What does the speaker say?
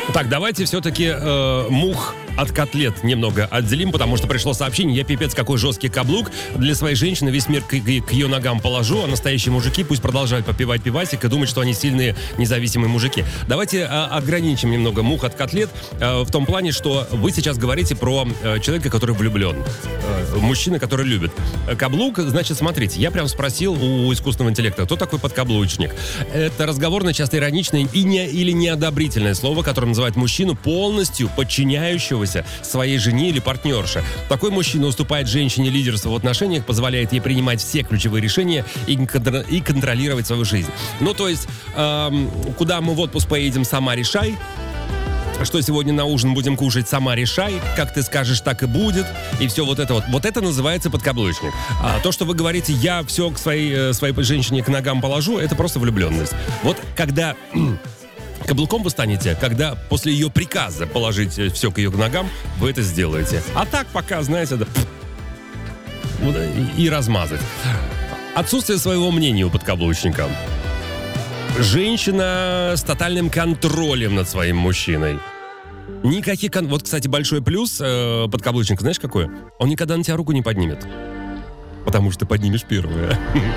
Так, давайте все-таки мух от котлет немного отделим, потому что пришло сообщение: я пипец какой жесткий каблук, для своей женщины весь мир к ее ногам положу, а настоящие мужики пусть продолжают попивать пивасик и думать, что они сильные независимые мужики. Давайте ограничим немного мух от котлет в том плане, что вы сейчас говорите про человека, который влюблен, мужчина, который любит. Каблук, значит, смотрите, я прям спросил у искусственного интеллекта, кто такой подкаблучник. Это разговорное, часто ироничное или неодобрительное слово, которое называет мужчину, полностью подчиняющегося своей жене или партнерше. Такой мужчина уступает женщине лидерство в отношениях, позволяет ей принимать все ключевые решения и контролировать свою жизнь. Ну, то есть, куда мы в отпуск поедем, сама решай. Что сегодня на ужин будем кушать, сама решай. Как ты скажешь, так и будет. И все вот это вот. Вот это называется подкаблучник. А то, что вы говорите, я все к своей женщине к ногам положу, это просто влюбленность. Вот когда каблуком вы станете, когда после ее приказа положить все к ее ногам, вы это сделаете. А так пока, знаете, да, и размазать. Отсутствие своего мнения у подкаблучника. Женщина с тотальным контролем над своим мужчиной. Никаких... Вот, кстати, большой плюс подкаблучника, знаешь какой? Он никогда на тебя руку не поднимет. Потому что ты поднимешь первое.